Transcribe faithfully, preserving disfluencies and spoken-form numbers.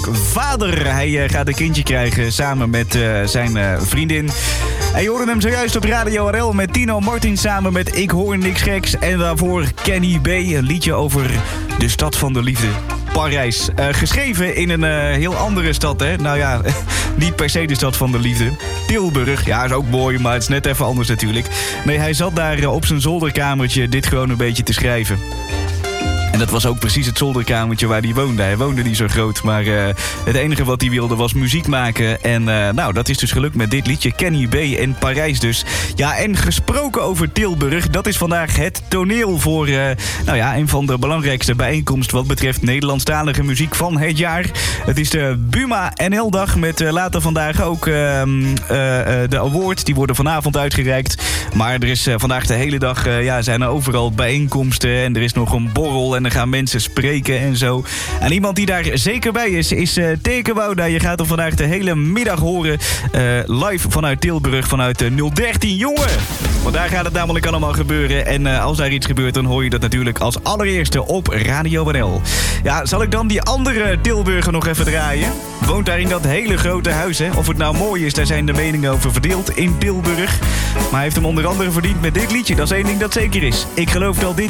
vader. Hij uh, gaat een kindje krijgen samen met uh, zijn uh, vriendin. En je hoorde hem zojuist op Radio R L met Tino Martin samen met Ik Hoor Niks Geks. En daarvoor Kenny B, een liedje over de stad van de liefde. Parijs. Uh, geschreven in een uh, heel andere stad, hè? Nou ja, niet per se de stad van de liefde. Tilburg. Ja, is ook mooi, maar het is net even anders natuurlijk. Nee, hij zat daar uh, op zijn zolderkamertje dit gewoon een beetje te schrijven. En dat was ook precies het zolderkamertje waar hij woonde. Hij woonde niet zo groot, maar uh, het enige wat hij wilde was muziek maken. En uh, nou, dat is dus gelukt met dit liedje. Kenny B in Parijs dus. Ja, en gesproken over Tilburg, dat is vandaag het toneel voor uh, nou ja, een van de belangrijkste bijeenkomsten wat betreft Nederlandstalige muziek van het jaar. Het is de Buma N L-dag met uh, later vandaag ook uh, uh, uh, de awards. Die worden vanavond uitgereikt. Maar er is uh, vandaag de hele dag, uh, ja, zijn er overal bijeenkomsten en er is nog een borrel en dan gaan mensen spreken en zo. En iemand die daar zeker bij is, is uh, Teke Wouda. Je gaat hem vandaag de hele middag horen. Uh, live vanuit Tilburg, vanuit uh, nul dertien. Jongen! Want daar gaat het namelijk allemaal gebeuren. En uh, als daar iets gebeurt, dan hoor je dat natuurlijk als allereerste op Radio N L. Ja, zal ik dan die andere Tilburger nog even draaien? Woont daar in dat hele grote huis, hè? Of het nou mooi is, daar zijn de meningen over verdeeld in Tilburg. Maar hij heeft hem onder andere verdiend met dit liedje. Dat is één ding dat zeker is. Ik geloof dat dit